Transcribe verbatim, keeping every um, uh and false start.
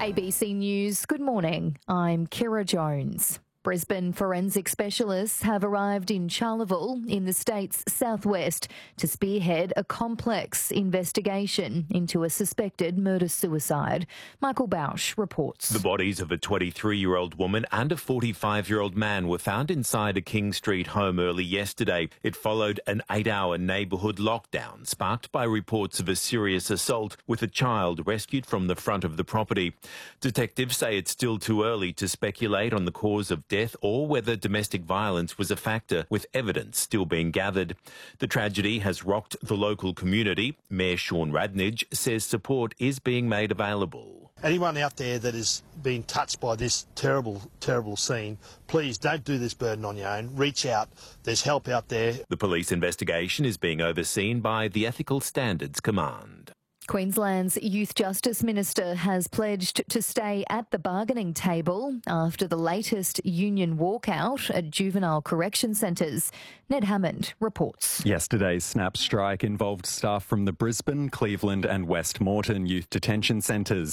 A B C News, good morning. I'm Kira Jones. Brisbane forensic specialists have arrived in Charleville in the state's southwest to spearhead a complex investigation into a suspected murder-suicide. Michael Bausch reports. The bodies of a twenty-three-year-old woman and a forty-five-year-old man were found inside a King Street home early yesterday. It followed an eight-hour neighbourhood lockdown sparked by reports of a serious assault with a child rescued from the front of the property. Detectives say it's still too early to speculate on the cause of death or whether domestic violence was a factor, with evidence still being gathered. The tragedy has rocked the local community. Mayor Sean Radnage says support is being made available. Anyone out there that has been touched by this terrible, terrible scene, please don't do this burden on your own. Reach out. There's help out there. The police investigation is being overseen by the Ethical Standards Command. Queensland's Youth Justice Minister has pledged to stay at the bargaining table after the latest union walkout at juvenile correction centres. Ned Hammond reports. Yesterday's snap strike involved staff from the Brisbane, Cleveland and West Moreton youth detention centres.